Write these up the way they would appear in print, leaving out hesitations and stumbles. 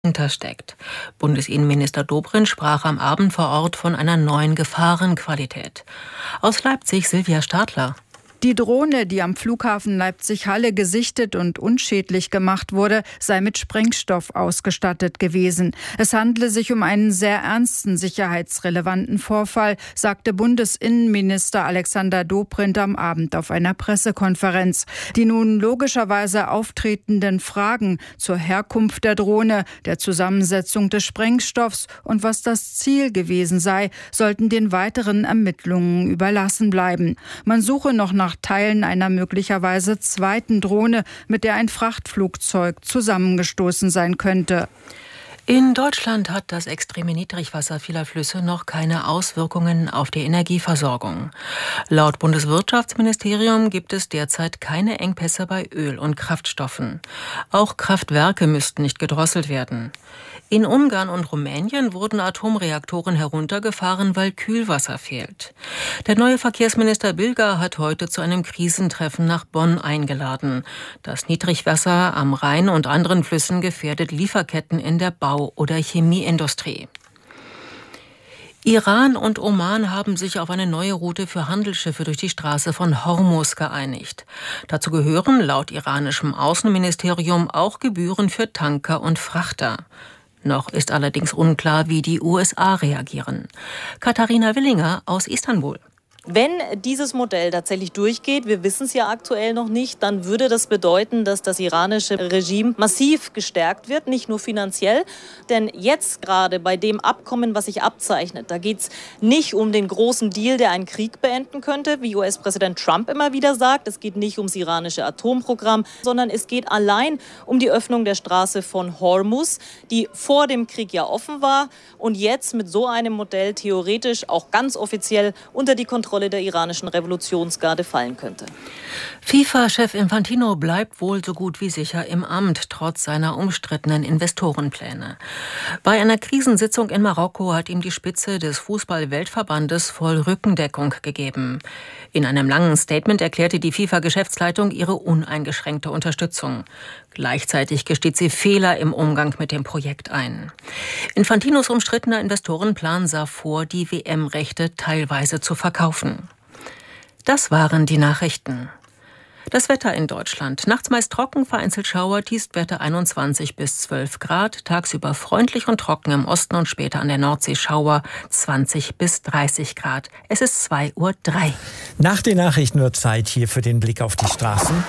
steckt. Bundesinnenminister Dobrindt sprach am Abend vor Ort von einer neuen Gefahrenqualität. Aus Leipzig Silvia Stadler. Die Drohne, die am Flughafen Leipzig-Halle gesichtet und unschädlich gemacht wurde, sei mit Sprengstoff ausgestattet gewesen. Es handle sich um einen sehr ernsten sicherheitsrelevanten Vorfall, sagte Bundesinnenminister Alexander Dobrindt am Abend auf einer Pressekonferenz. Die nun logischerweise auftretenden Fragen zur Herkunft der Drohne, der Zusammensetzung des Sprengstoffs und was das Ziel gewesen sei, sollten den weiteren Ermittlungen überlassen bleiben. Man suche noch nach Teilen einer möglicherweise zweiten Drohne, mit der ein Frachtflugzeug zusammengestoßen sein könnte. In Deutschland hat das extreme Niedrigwasser vieler Flüsse noch keine Auswirkungen auf die Energieversorgung. Laut Bundeswirtschaftsministerium gibt es derzeit keine Engpässe bei Öl und Kraftstoffen. Auch Kraftwerke müssten nicht gedrosselt werden. In Ungarn und Rumänien wurden Atomreaktoren heruntergefahren, weil Kühlwasser fehlt. Der neue Verkehrsminister Bilger hat heute zu einem Krisentreffen nach Bonn eingeladen. Das Niedrigwasser am Rhein und anderen Flüssen gefährdet Lieferketten in der Bau- oder Chemieindustrie. Iran und Oman haben sich auf eine neue Route für Handelsschiffe durch die Straße von Hormuz geeinigt. Dazu gehören laut iranischem Außenministerium auch Gebühren für Tanker und Frachter. Noch ist allerdings unklar, wie die USA reagieren. Katharina Willinger aus Istanbul. Wenn dieses Modell tatsächlich durchgeht, wir wissen es ja aktuell noch nicht, dann würde das bedeuten, dass das iranische Regime massiv gestärkt wird, nicht nur finanziell. Denn jetzt gerade bei dem Abkommen, was sich abzeichnet, da geht es nicht um den großen Deal, der einen Krieg beenden könnte, wie US-Präsident Trump immer wieder sagt. Es geht nicht ums iranische Atomprogramm, sondern es geht allein um die Öffnung der Straße von Hormuz, die vor dem Krieg ja offen war und jetzt mit so einem Modell theoretisch auch ganz offiziell unter die Kontrolle der iranischen Revolutionsgarde fallen könnte. FIFA-Chef Infantino bleibt wohl so gut wie sicher im Amt, trotz seiner umstrittenen Investorenpläne. Bei einer Krisensitzung in Marokko hat ihm die Spitze des Fußball-Weltverbandes voll Rückendeckung gegeben. In einem langen Statement erklärte die FIFA-Geschäftsleitung ihre uneingeschränkte Unterstützung. Gleichzeitig gesteht sie Fehler im Umgang mit dem Projekt ein. Infantinos umstrittener Investorenplan sah vor, die WM-Rechte teilweise zu verkaufen. Das waren die Nachrichten. Das Wetter in Deutschland. Nachts meist trocken, vereinzelt Schauer, Tiefstwerte 21 bis 12 Grad. Tagsüber freundlich und trocken im Osten und später an der Nordsee Schauer 20 bis 30 Grad. Es ist 2:03 Uhr. Nach den Nachrichten wird Zeit hier für den Blick auf die Straßen.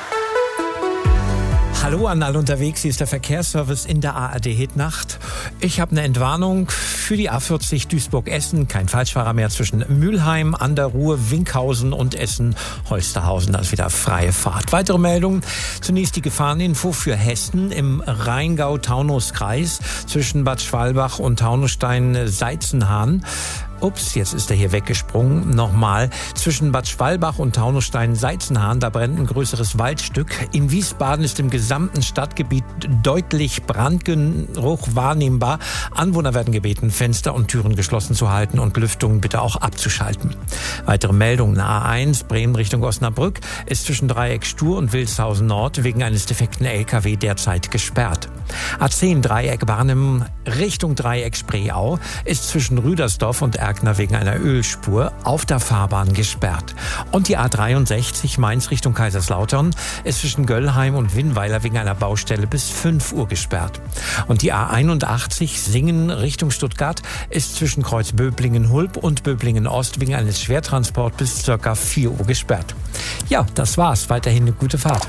Hallo an alle unterwegs, hier ist der Verkehrsservice in der ARD-Hitnacht. Ich habe eine Entwarnung für die A40 Duisburg-Essen. Kein Falschfahrer mehr zwischen Mülheim, an der Ruhr, Winkhausen und Essen-Holsterhausen. Das ist wieder freie Fahrt. Weitere Meldungen. Zunächst die Gefahreninfo für Hessen im Rheingau-Taunus-Kreis zwischen Bad Schwalbach und Taunusstein-Seizenhahn. Ups, jetzt ist er hier weggesprungen. Nochmal. Zwischen Bad Schwalbach und Taunusstein-Seizenhahn, da brennt ein größeres Waldstück. In Wiesbaden ist im gesamten Stadtgebiet deutlich Brandgeruch wahrnehmbar. Anwohner werden gebeten, Fenster und Türen geschlossen zu halten und Lüftungen bitte auch abzuschalten. Weitere Meldungen. A1 Bremen Richtung Osnabrück ist zwischen Dreieck Stur und Wilshausen Nord wegen eines defekten LKW derzeit gesperrt. A10 Dreieck Barnim Richtung Dreieck Spreeau ist zwischen Rüdersdorf und Erkner wegen einer Ölspur auf der Fahrbahn gesperrt. Und die A63 Mainz Richtung Kaiserslautern ist zwischen Göllheim und Winnweiler wegen einer Baustelle bis 5 Uhr gesperrt. Und die A81 Singen Richtung Stuttgart ist zwischen Kreuz Böblingen-Hulb und Böblingen-Ost wegen eines Schwertransports bis ca. 4 Uhr gesperrt. Ja, das war's. Weiterhin eine gute Fahrt.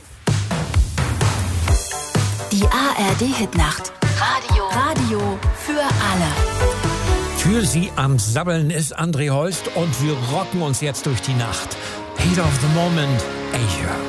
Die ARD-Hitnacht. Radio für alle. Für Sie am Sabbeln ist André Holst und wir rocken uns jetzt durch die Nacht. Heat of the Moment, Asia.